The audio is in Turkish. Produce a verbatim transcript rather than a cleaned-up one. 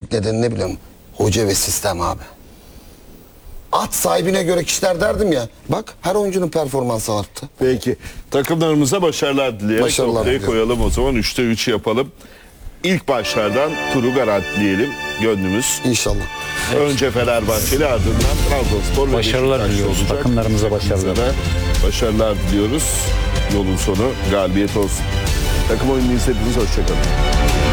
büyük nedeni ne biliyor musun? Hoca ve sistem abi. At sahibine göre kişiler derdim ya. Bak her oyuncunun performansı arttı. Peki. Takımlarımıza başarılar dileyerek Başarılar noktayı diliyorum. koyalım o zaman. Üçte üç yapalım. İlk başlardan turu garantileyelim. Gönlümüz. İnşallah. Önce Fenerbahçeli, ardından Trabzonspor ve Başarılar Beşiktaşlı diliyoruz. olacak. Takımlarımıza başarılar. Bizlere başarılar diliyoruz. Yolun sonu galibiyet olsun. Takım oyununu izlediniz. Hoşçakalın.